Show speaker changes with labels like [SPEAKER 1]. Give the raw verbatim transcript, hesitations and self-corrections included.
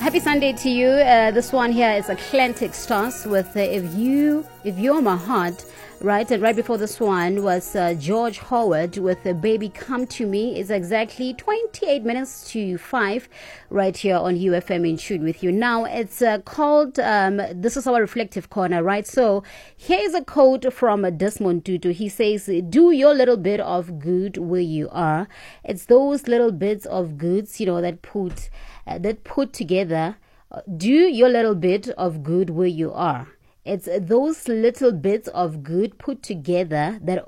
[SPEAKER 1] Happy Sunday to you. Uh, this one here is Atlantic Stars with uh, If You, If You're My Heart, right? And right before this one was uh, George Howard with uh, Baby Come To Me. It's exactly twenty-eight minutes to five right here on U F M in tune with you. Now, it's uh, called, um, this is our reflective corner, right? So here's a quote from uh, Desmond Tutu. He says, do your little bit of good where you are. It's those little bits of goods, you know, that put... Uh, that put together, uh, do your little bit of good where you are. It's those little bits of good put together that